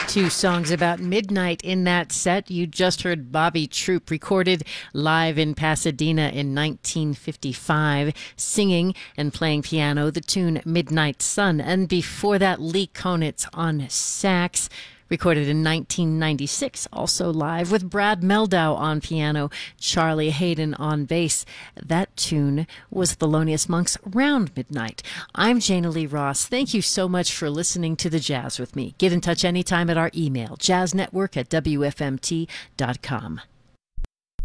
Two songs about midnight in that set. You just heard Bobby Troup, recorded live in Pasadena in 1955, singing and playing piano the tune Midnight Sun. And before that, Lee Konitz on sax, recorded in 1996, also live with Brad Meldau on piano, Charlie Hayden on bass. That tune was Thelonious Monk's Round Midnight. I'm Jana Lee Ross. Thank you so much for listening to The Jazz with me. Get in touch anytime at our email, jazznetwork@wfmt.com.